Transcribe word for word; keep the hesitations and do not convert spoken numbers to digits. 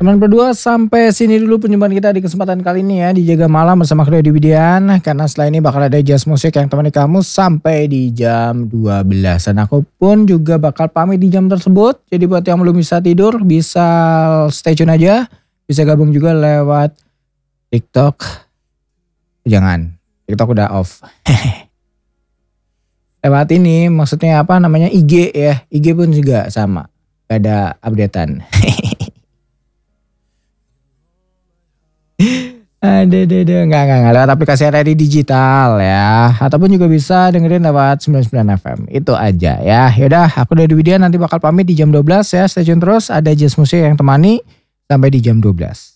Teman berdua, sampai sini dulu perjumpaan kita di kesempatan kali ini ya di Jaga Malam bersama Kdo Dwidian. Karena setelah ini bakal ada jazz musik yang temani kamu sampai di jam dua belas. Dan aku pun juga bakal pamit di jam tersebut. Jadi buat yang belum bisa tidur bisa stay tune aja. Bisa gabung juga lewat TikTok. Jangan, TikTok udah off. Lewat ini maksudnya apa namanya I G ya. I G pun juga sama. Gak ada updatean. Ada, ada, ada. Enggak, enggak, enggak. Lewat aplikasi R R I Digital ya. Ataupun juga bisa dengerin lewat sembilan puluh sembilan F M. Itu aja ya. Yaudah, aku dari Dwidian nanti bakal pamit di jam dua belas ya. Stay tune terus. Ada jazz musik yang temani sampai di jam dua belas.